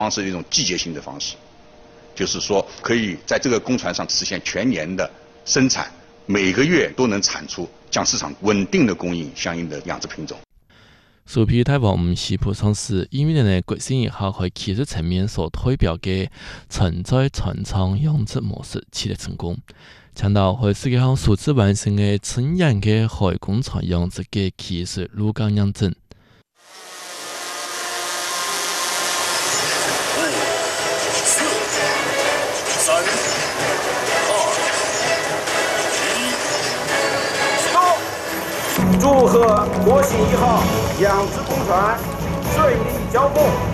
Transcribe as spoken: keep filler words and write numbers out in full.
方是一种季节性的方式，就是说可以在这个工船上实现全年的生产，每个月都能产出，向市场稳定的供应相应的养殖品种。 苏皮泰王唔是普通事，因为呢国新以后喺技术层面所推表嘅存在传承养殖模式取得成功，强调喺世界上数字完成嘅纯养嘅海工厂养殖嘅技术路径认证。 祝贺国信一号养殖工船顺利交付。